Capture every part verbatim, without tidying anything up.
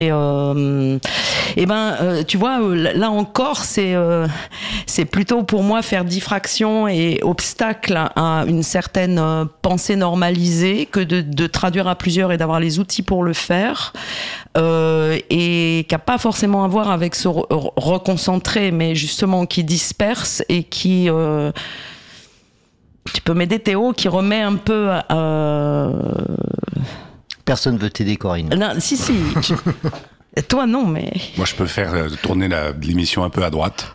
Et, euh, et ben, euh, tu vois, là encore, c'est euh, c'est plutôt pour moi faire diffraction et obstacle à une certaine euh, pensée normalisée que de, de traduire à plusieurs et d'avoir les outils pour le faire, euh, et qui n'a pas forcément à voir avec se re- reconcentrer, mais justement qui disperse et qui... Euh, tu peux m'aider, Théo, qui remet un peu... Euh, Personne veut t'aider, Corinne. Non, si, si. Toi, non, mais... Moi, je peux faire euh, tourner la, l'émission un peu à droite.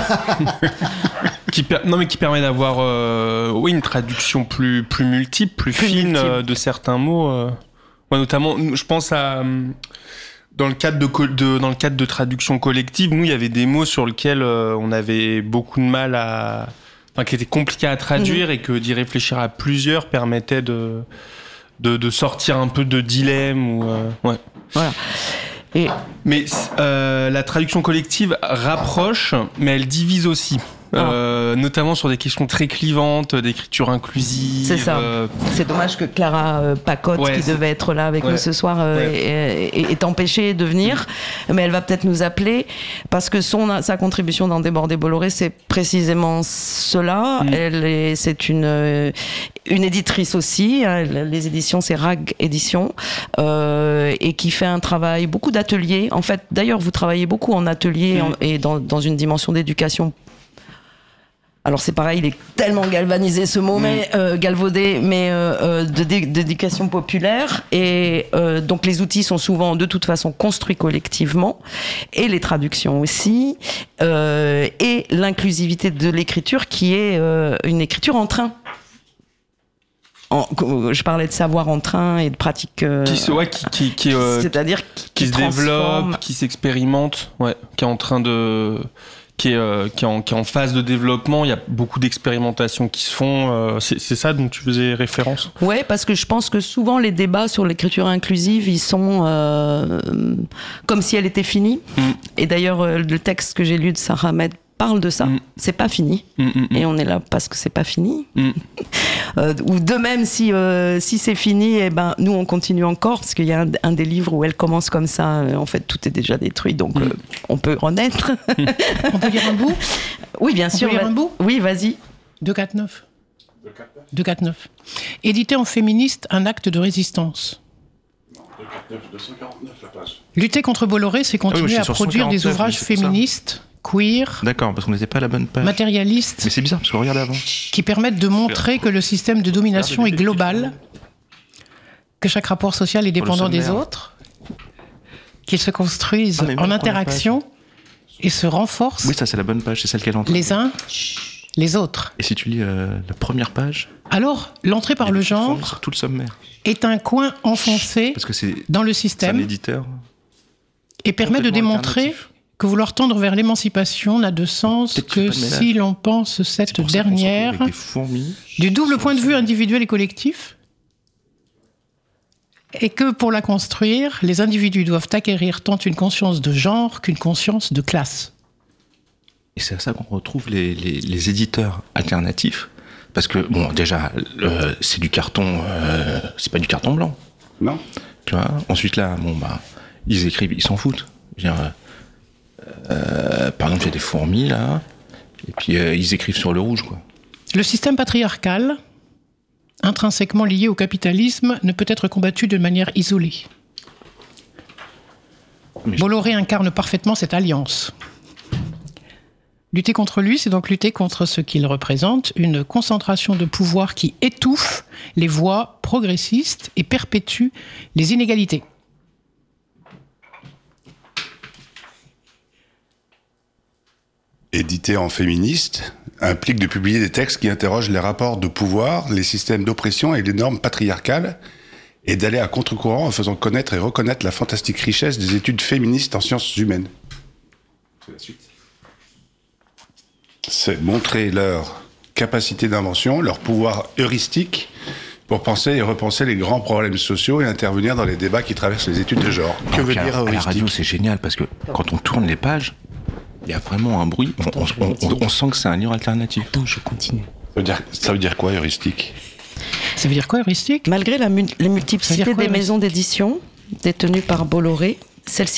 qui per... Non, mais qui permet d'avoir euh, oui, une traduction plus, plus multiple, plus, plus fine multiple. Euh, de certains mots. Euh... Ouais, notamment, je pense à... Dans le, cadre de, co- de, dans le cadre de traduction collective, nous, il y avait des mots sur lesquels euh, on avait beaucoup de mal à... Enfin, qui étaient compliqués à traduire, mmh. et que d'y réfléchir à plusieurs permettait de... De, de sortir un peu de dilemme ou euh, ouais. Voilà. Et mais euh, la traduction collective rapproche, mais elle divise aussi. Ah. Euh, notamment sur des questions très clivantes, d'écriture inclusive. C'est ça. Euh... C'est dommage que Clara euh, Pacotte, ouais, qui c'est... devait être là avec ouais. nous ce soir, euh, ouais. est, est, est empêchée de venir. Mmh. Mais elle va peut-être nous appeler parce que son, sa contribution dans Débordé Bolloré, c'est précisément cela. Mmh. Elle est, c'est une, une éditrice aussi. Hein, les éditions, c'est R A G Éditions. Euh, et qui fait un travail, beaucoup d'ateliers. En fait, d'ailleurs, vous travaillez beaucoup en atelier mmh. en, et dans, dans une dimension d'éducation. Alors c'est pareil, il est tellement galvanisé ce mot, mmh. mais euh, galvaudé, mais euh, de, de, d'éducation populaire. Et euh, donc les outils sont souvent de toute façon construits collectivement, et les traductions aussi, euh, et l'inclusivité de l'écriture qui est euh, une écriture en train. En, je parlais de savoir en train et de pratique. Euh, qui se, ouais, qui, qui, qui, euh, c'est-à-dire qui, qui, qui se transforme. développe, qui s'expérimente, ouais, qui est en train de. Qui est, euh, qui, est en, qui est en phase de développement, il y a beaucoup d'expérimentations qui se font. Euh, c'est, c'est ça dont tu faisais référence ? Ouais, parce que je pense que souvent les débats sur l'écriture inclusive, ils sont euh, comme si elle était finie. Mm. Et d'ailleurs, euh, le texte que j'ai lu de Sarah Ahmed parle de ça. Mm. C'est pas fini. Mm, mm, mm. Et on est là parce que c'est pas fini. Mm. euh, ou de même, si, euh, si c'est fini, eh ben, nous, on continue encore, parce qu'il y a un, un des livres où elle commence comme ça. Euh, en fait, tout est déjà détruit, donc mm. euh, on peut renaître. On peut lire un bout ? Oui, bien on sûr. On peut lire un bout ? Oui, vas-y. deux quatre neuf. deux quatre neuf. Éditer en féministe, un acte de résistance. deux cent quarante-neuf, la page. Lutter contre Bolloré, c'est continuer ah oui, à produire des ouvrages féministes, queer, d'accord, parce qu'on n'était pas à la bonne page. Matérialistes. Mais c'est bizarre, parce qu'on regarde avant. Qui permettent de montrer que le système de domination est global, que chaque rapport social est dépendant des autres, qu'ils se construisent ah, en interaction et se renforcent. Oui, ça c'est la bonne page, c'est celle qu'elle entend. Les uns, les autres. Et si tu lis euh, la première page. Alors, l'entrée par le genre sur tout le sommaire. Est un coin enfoncé parce que c'est, dans le système. C'est un éditeur. Et permet de démontrer que vouloir tendre vers l'émancipation n'a de sens Peut-être que si l'on pense cette dernière du double point de vue individuel et collectif, et que pour la construire, les individus doivent acquérir tant une conscience de genre qu'une conscience de classe. Et c'est à ça qu'on retrouve les, les, les éditeurs alternatifs, parce que, bon, déjà, euh, c'est du carton, euh, c'est pas du carton blanc. Non. Tu vois. Ensuite, là, bon, bah, ils écrivent, ils s'en foutent. Je veux dire, euh, par exemple, il y a des fourmis, là, et puis euh, ils écrivent sur le rouge, quoi. Le système patriarcal, intrinsèquement lié au capitalisme, ne peut être combattu de manière isolée. Mais Bolloré je... incarne parfaitement cette alliance. Lutter contre lui, c'est donc lutter contre ce qu'il représente, une concentration de pouvoir qui étouffe les voix progressistes et perpétue les inégalités. Éditer en féministe implique de publier des textes qui interrogent les rapports de pouvoir, les systèmes d'oppression et les normes patriarcales, et d'aller à contre-courant en faisant connaître et reconnaître la fantastique richesse des études féministes en sciences humaines. C'est la suite. C'est montrer leur capacité d'invention, leur pouvoir heuristique pour penser et repenser les grands problèmes sociaux et intervenir dans les débats qui traversent les études de genre. Que veut dire heuristique ? À la radio, c'est génial, parce que quand on tourne les pages, il y a vraiment un bruit, on, Attends, on, on, on sent que c'est un livre alternatif. Attends, je continue. Ça veut dire, ça veut dire quoi, heuristique ? Ça veut dire quoi, heuristique ? Malgré la mu- les multiplicité des maisons d'édition détenues par Bolloré, Celle-ci